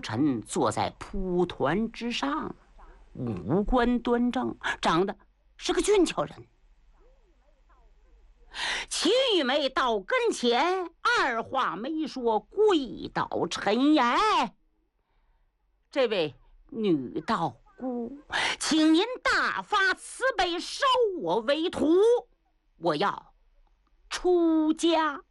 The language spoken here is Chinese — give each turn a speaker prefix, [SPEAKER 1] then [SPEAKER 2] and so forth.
[SPEAKER 1] 臣坐在蒲团之上，五官端正，长得是个俊俏人。齐玉梅到跟前，二话没说，跪倒陈言：“这位女道姑，请您大发慈悲，收我为徒，我要出家。”